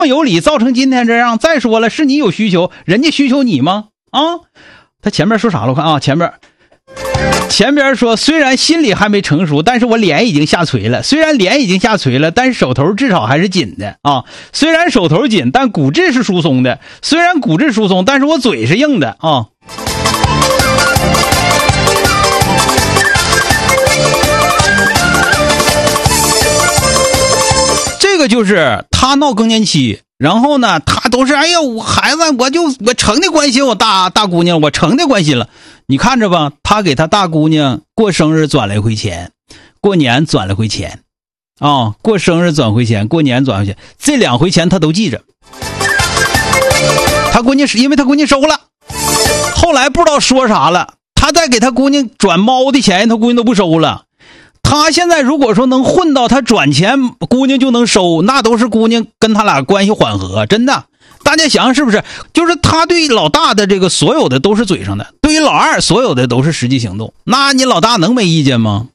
有理，造成今天这样。再说了，是你有需求，人家需求你吗？啊，他前面说啥了？我看啊，前边说，虽然心里还没成熟，但是我脸已经下垂了。虽然脸已经下垂了，但是手头至少还是紧的啊。虽然手头紧，但骨质是疏松的。虽然骨质疏松，但是我嘴是硬的啊。这个就是他闹更年期，然后呢，他都是哎呀，我孩子，我成的关心我大姑娘，我成的关心了。你看着吧，他给他大姑娘过生日转了一回钱，过年转了回钱，啊，过生日转回钱，过年转回钱，这2回钱他都记着。他闺女是因为他闺女收了，后来不知道说啥了，他再给他姑娘转猫的钱，他姑娘都不收了。他现在如果说能混到他转钱姑娘就能收，那都是姑娘跟他俩关系缓和，真的。大家想想是不是？就是他对老大的这个所有的都是嘴上的，对于老二所有的都是实际行动，那你老大能没意见吗？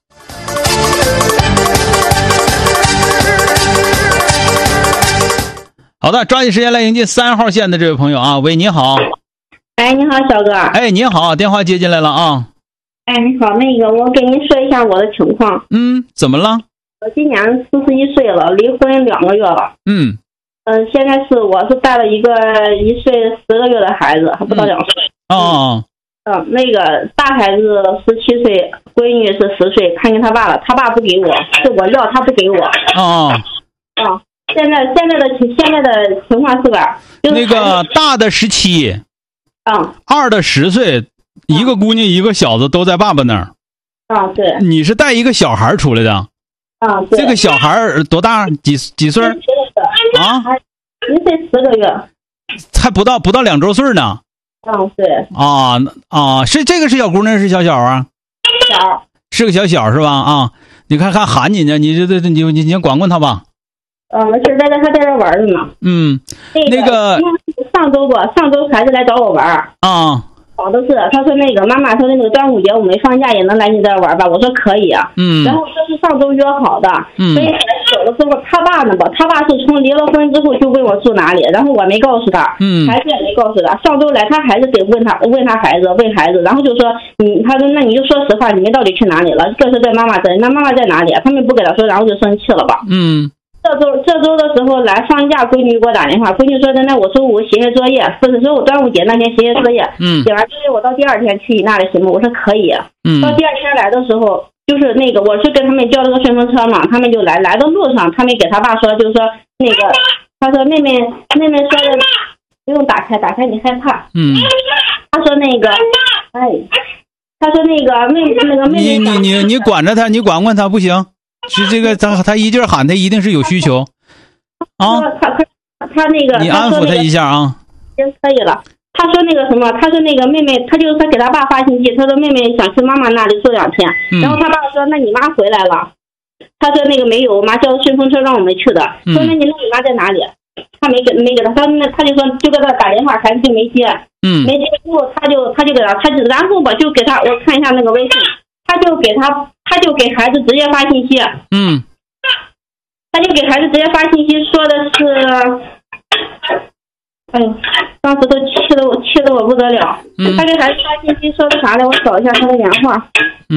好的，抓紧时间来迎接3号线的这位朋友啊。喂，你好。 哎，你好，小哥。 哎，你好，电话接进来了啊。 哎，你好，我给您说一下我的情况。 怎么了？ 我今年41岁了，离婚2个月了。现在我是带了一个1岁10个月的孩子，还不到2岁。那个大孩子17岁，闺女是10岁，看见他爸了，他爸不给我，是我要他不给我。现在的情况是吧？就是那个大的17，二的10岁，一个姑娘一个小子都在爸爸那儿。 对。 你是带一个小孩出来的？ 对。 这个小孩多大？几岁？啊 ？1岁10个月。 才不到2周岁呢。 对。 是这个是小姑娘是小啊？ 小。 是个小是吧？啊，你看喊你呢，你管他吧。 没事，他在这玩着呢。那个上周孩子来找我玩。好的是，他说妈妈，他说端午节我没放假，也能来你这儿玩吧？我说可以啊。然后这是上周约好的。所以走的时候他爸是从离了婚之后就问我住哪里，然后我没告诉他。孩子也没告诉他。上周来他还是得问孩子，然后就说他说那你就说实话，你们到底去哪里了？这是在妈妈这里，那妈妈在哪里？他们不给他说，然后就生气了吧。这周的时候来放假，闺女给我打电话，闺女说的那我周5写作业，不是说我端午节那天写作业，写完作业我到第2天去你那里行吗？我说可以。到第2天来的时候，就是我是跟他们叫了个顺风车嘛，他们就来的路上，他们给他爸说，就是说他说妹妹说的不用打开你害怕。他说他说妹妹你管着他，你管他不行。是这个他一劲喊，他一定是有需求啊。他你安抚他一下啊。 可以了。他说他说妹妹，他就是他给他爸发信息，他说妹妹想去妈妈那里住2天。然后他爸说那你妈回来了。他说没有，我妈叫顺风车让我们去的。说那你妈在哪里？他没给他，他就说就给他打电话，孩子就没接。没接之后他就给他，然后我就给他，我看一下那个微信。他就给孩子直接发信息。他就给孩子直接发信息，说的是，哎呦，当时都气得我不得了。他给孩子发信息说的啥来？我找一下他的原话。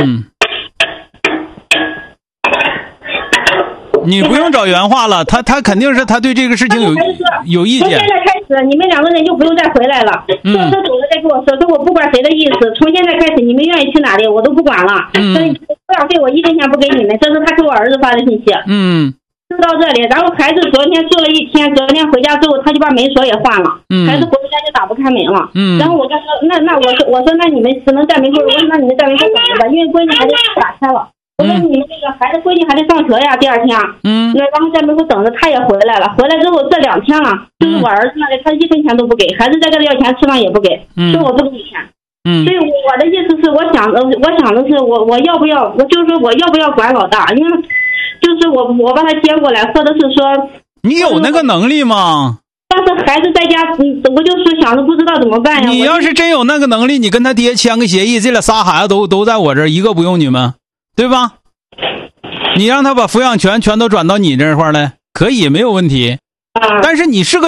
你不用找原话了，他肯定是他对这个事情有意见。 从现在开始，你们2个人就不用再回来了。坐车走了再跟我说，说我不管谁的意思，从现在开始你们愿意去哪里我都不管了。所以抚养费我1分钱不给你们，这是他给我儿子发的信息。就到这里，然后孩子昨天住了1天，昨天回家之后他就把门锁也换了。孩子回家就打不开门了。然后我就说那我说那你们只能在门口，我说那你们在门口等着吧，因为闺女还得打开了。我说你们孩子闺女还得上学呀，第2天。然后在门口等着，他也回来了。回来之后这2天了，就是我儿子那里他1分钱都不给，孩子再给他要钱吃饭也不给，说我不给你钱。所以我的意思是，我想的是我要不要，我就是说我要不要管老大，因为就是我把他接过来，或者是说你有那个能力吗？ 但是孩子在家，我就是想着不知道怎么办呀。 你要是真有那个能力，你跟他爹签个协议，这仨孩子都在我这儿，一个不用你们，对吧？你让他把抚养权全都转到你这块儿来，可以，没有问题。 但是你是个